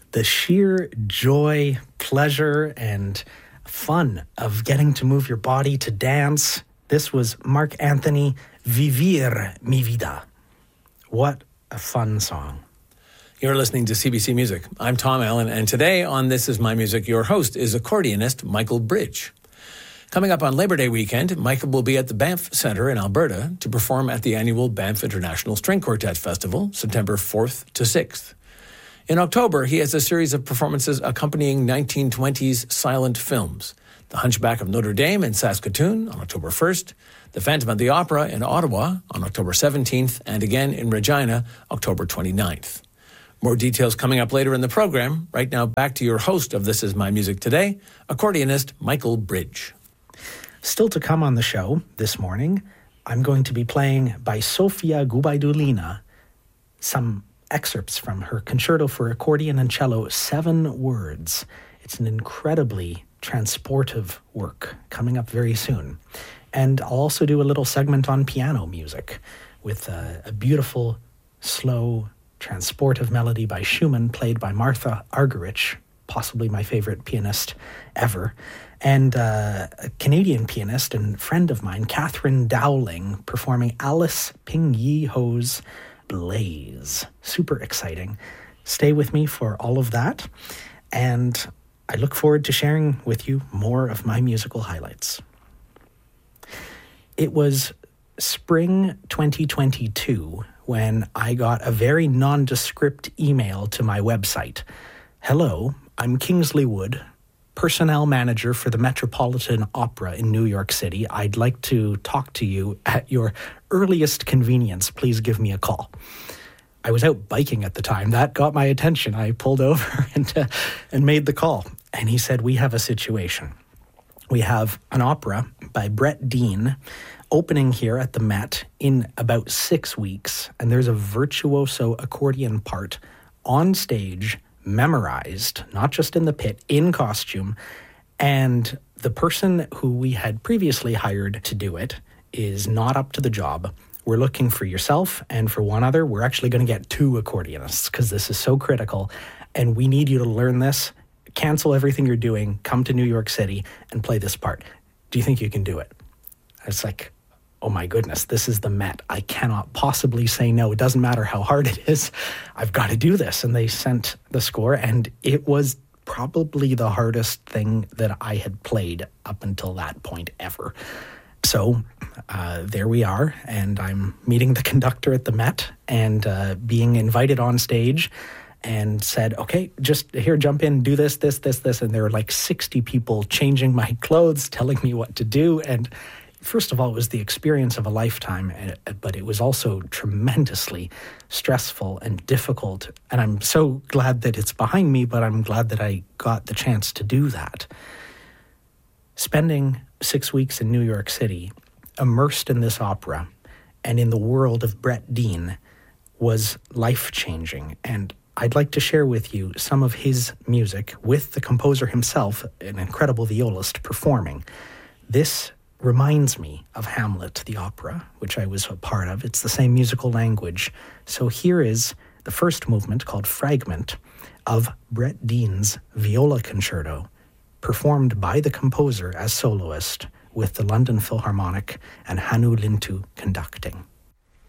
the sheer joy, pleasure, and fun of getting to move your body to dance. This was Mark Anthony, Vivir Mi Vida. What a fun song. You're listening to CBC Music. I'm Tom Allen, and today on This Is My Music, your host is accordionist Michael Bridge. Coming up on Labor Day weekend, Michael will be at the Banff Centre in Alberta to perform at the annual Banff International String Quartet Festival, September 4th to 6th. In October, he has a series of performances accompanying 1920s silent films. The Hunchback of Notre Dame in Saskatoon on October 1st, The Phantom of the Opera in Ottawa on October 17th, and again in Regina, October 29th. More details coming up later in the program. Right now, back to your host of This Is My Music Today, accordionist Michael Bridge. Still to come on the show this morning, I'm going to be playing by Sofia Gubaidulina some excerpts from her Concerto for Accordion and Cello, 7 Words. It's an incredibly transportive work coming up very soon. And I'll also do a little segment on piano music with a beautiful, slow, transportive melody by Schumann played by Martha Argerich, possibly my favorite pianist ever, and a Canadian pianist and friend of mine, Catherine Dowling, performing Alice Ping Yi Ho's Blaze. Super exciting. Stay with me for all of that, and I look forward to sharing with you more of my musical highlights. It was spring 2022 when I got a very nondescript email to my website. Hello, I'm Kingsley Wood, personnel manager for the Metropolitan Opera in New York City. I'd like to talk to you at your earliest convenience. Please give me a call. I was out biking at the time. That got my attention. I pulled over and made the call. And he said, we have a situation. We have an opera by Brett Dean opening here at the Met in about 6 weeks. And there's a virtuoso accordion part on stage, memorized, not just in the pit, in costume. And the person who we had previously hired to do it is not up to the job. We're looking for yourself and for one other. We're actually going to get 2 accordionists because this is so critical. And we need you to learn this. Cancel everything you're doing. Come to New York City and play this part. Do you think you can do it? It's like, oh my goodness, this is the Met. I cannot possibly say no. It doesn't matter how hard it is. I've got to do this. And they sent the score, and it was probably the hardest thing that I had played up until that point ever. So there we are, and I'm meeting the conductor at the Met and being invited on stage and said, okay, just here, jump in, do this. And there were like 60 people changing my clothes, telling me what to do. And first of all, it was the experience of a lifetime, but it was also tremendously stressful and difficult. And I'm so glad that it's behind me, but I'm glad that I got the chance to do that. Spending 6 weeks in New York City, immersed in this opera and in the world of Brett Dean, was life-changing. And I'd like to share with you some of his music with the composer himself, an incredible violist, performing. This reminds me of Hamlet, the opera, which I was a part of. It's the same musical language. So here is the first movement, called Fragment, of Brett Dean's Viola Concerto, performed by the composer as soloist with the London Philharmonic and Hannu Lintu conducting.